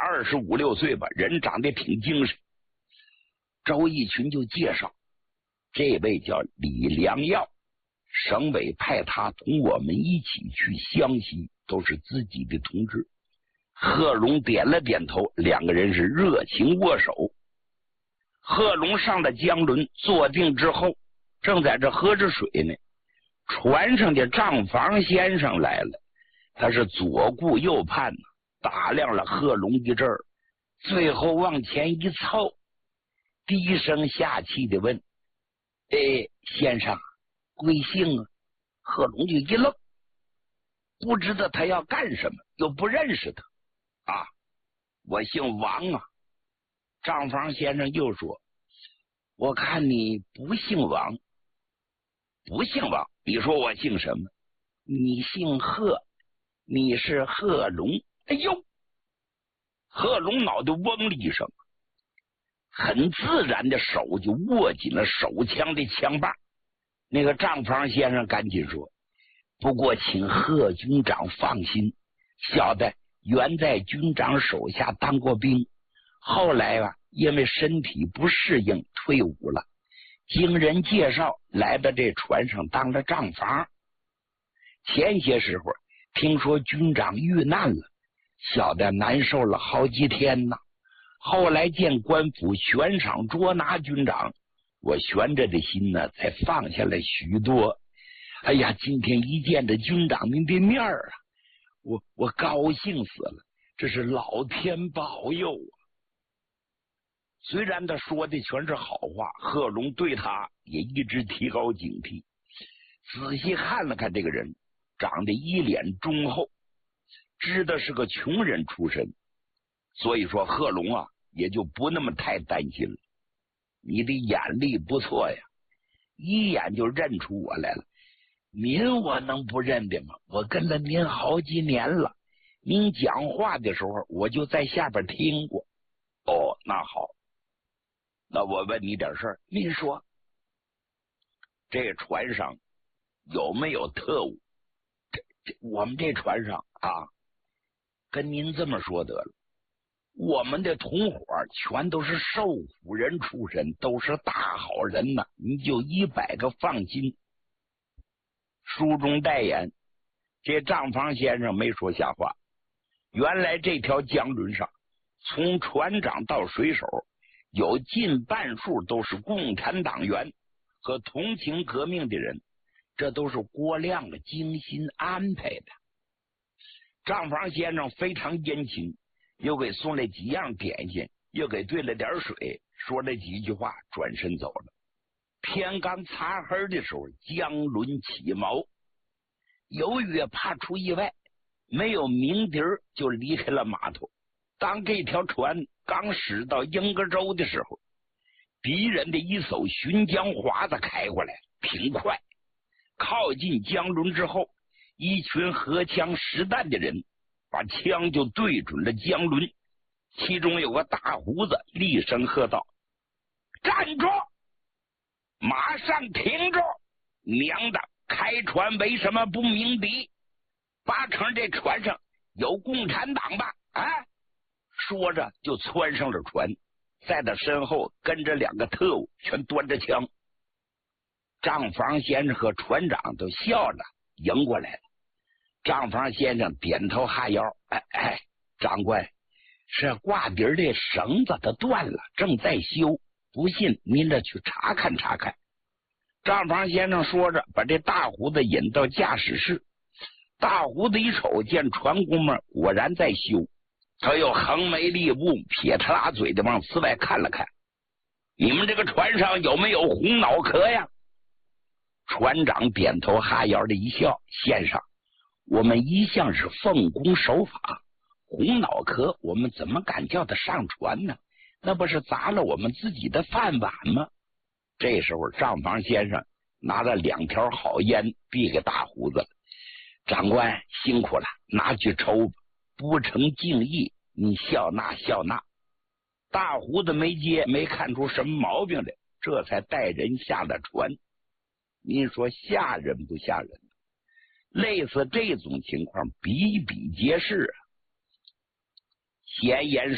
25、26岁吧，人长得挺精神。周逸群就介绍，这位叫李良耀，省委派他同我们一起去湘西，都是自己的同志。贺龙点了点头，两个人是热情握手。贺龙上了江轮，坐定之后，正在这喝着水呢。船上的账房先生来了，他是左顾右盼，打量了贺龙的这儿，最后往前一凑，低声下气的问：“先生，贵姓啊？”贺龙就一愣，不知道他要干什么，又不认识他。啊，我姓王啊。账房先生又说：“我看你不姓王。”不姓王，你说我姓什么？你姓贺，你是贺龙。哎呦，贺龙脑袋嗡了一声，很自然的手就握紧了手枪的枪把。那个账房先生赶紧说：“不过请贺军长放心，小的原在军长手下当过兵，后来因为身体不适应退伍了，经人介绍来到这船上当了账房。前些时候听说军长遇难了，小的难受了好几天呢。后来见官府悬赏捉拿军长，我悬着的心呢才放下了许多。哎呀，今天一见着军长您的面啊，我高兴死了，这是老天保佑啊！”虽然他说的全是好话，贺龙对他也一直提高警惕。仔细看了看这个人，长得一脸忠厚，知道是个穷人出身，所以说贺龙也就不那么太担心了。你的眼力不错呀，一眼就认出我来了。您我能不认的吗？我跟了您好几年了，您讲话的时候我就在下边听过。哦，那好，那我问你点事儿，您说这船上有没有特务？我们这船上跟您这么说得了，我们的同伙全都是受苦人出身，都是大好人呐，你就100个放心。书中代言，这账房先生没说瞎话。原来这条江轮上，从船长到水手，有近半数都是共产党员和同情革命的人，这都是郭亮精心安排的。账房先生非常殷勤，又给送了几样点心，又给兑了点水，说了几句话，转身走了。天刚擦黑的时候，江轮起锚，由于怕出意外，没有鸣笛就离开了码头。当这条船刚驶到英格州的时候，敌人的一艘巡江华子开过来，挺快。靠近江轮之后，一群荷枪实弹的人把枪就对准了江轮，其中有个大胡子厉声喝道：“站住！马上停住！娘的，开船为什么不鸣笛？八成这船上有共产党吧？”说着就窜上了船，在他身后跟着2个特务，全端着枪。账房先生和船长都笑着迎过来了。账房先生点头哈腰：“长官，是挂笛的绳子它断了，正在修，不信您这去查看查看。”账房先生说着，把这大胡子引到驾驶室。大胡子一瞅，见船工们果然在修，他又横眉立目，撇他拉嘴的往此外看了看：“你们这个船上有没有红脑壳呀？”船长点头哈腰的一笑：“先生，我们一向是奉公守法，红脑壳我们怎么敢叫他上船呢？那不是砸了我们自己的饭碗吗？”这时候账房先生拿了2条好烟递给大胡子：“长官辛苦了，拿去抽吧，不成敬意，你笑纳笑纳。”大胡子没接，没看出什么毛病来，这才带人下了船。您说吓人不吓人？类似这种情况比比皆是啊。闲言